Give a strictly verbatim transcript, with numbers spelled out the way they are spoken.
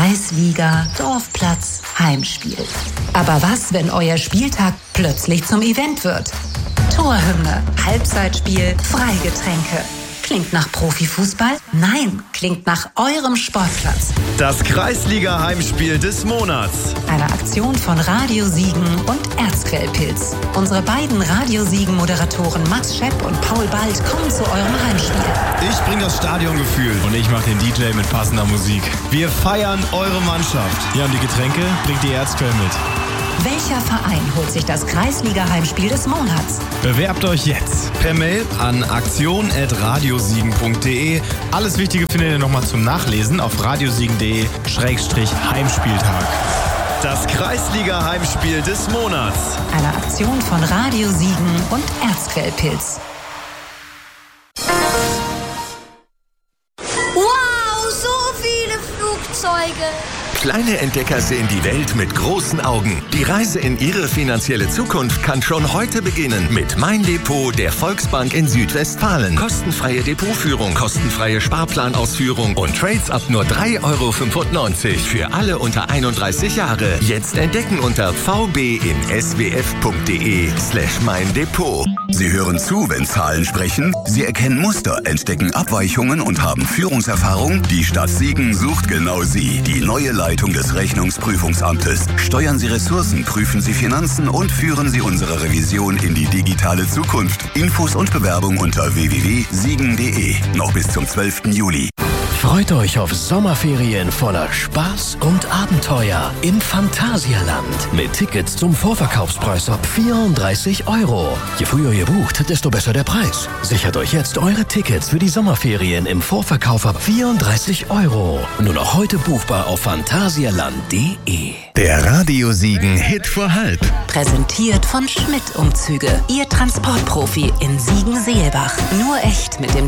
Kreisliga, Dorfplatz, Heimspiel. Aber was, wenn euer Spieltag plötzlich zum Event wird? Torhymne, Halbzeitspiel, Freigetränke. Klingt nach Profifußball? Nein, klingt nach eurem Sportplatz. Das Kreisliga-Heimspiel des Monats. Eine Aktion von Radio Siegen und Erzquellpilz. Unsere beiden Radio Siegen-Moderatoren Max Schepp und Paul Bald kommen zu eurem Heimspiel. Ich bringe das Stadiongefühl. Und ich mache den D J mit passender Musik. Wir feiern eure Mannschaft. Ja, und die Getränke bringt die Erzquell mit. Welcher Verein holt sich das Kreisliga-Heimspiel des Monats? Bewerbt euch jetzt per Mail an aktion at radiosiegen punkt de. Alles Wichtige findet ihr nochmal zum Nachlesen auf radiosiegen punkt de Schrägstrich Heimspieltag. Das Kreisliga-Heimspiel des Monats. Eine Aktion von Radio Siegen und Erzquellpilz. Wow, so viele Flugzeuge! Kleine Entdecker sehen die Welt mit großen Augen. Die Reise in ihre finanzielle Zukunft kann schon heute beginnen mit Mein Depot der Volksbank in Südwestfalen. Kostenfreie Depotführung, kostenfreie Sparplanausführung und Trades ab nur drei Euro fünfundneunzig für alle unter einunddreißig Jahre. Jetzt entdecken unter vbinswf.de slash mein Depot. Sie hören zu, wenn Zahlen sprechen. Sie erkennen Muster, entdecken Abweichungen und haben Führungserfahrung. Die Stadt Siegen sucht genau Sie. Die neue Leitung des Rechnungsprüfungsamtes. Steuern Sie Ressourcen, prüfen Sie Finanzen und führen Sie unsere Revision in die digitale Zukunft. Infos und Bewerbung unter w w w punkt siegen punkt de. Noch bis zum zwölften Juli. Freut euch auf Sommerferien voller Spaß und Abenteuer im Phantasialand. Mit Tickets zum Vorverkaufspreis ab vierunddreißig Euro. Je früher ihr bucht, desto besser der Preis. Sichert euch jetzt eure Tickets für die Sommerferien im Vorverkauf ab vierunddreißig Euro. Nur noch heute buchbar auf phantasialand punkt de. Der Radio Siegen Hit vor halb. Präsentiert von Schmidt Umzüge. Ihr Transportprofi in Siegen-Seelbach. Nur echt mit dem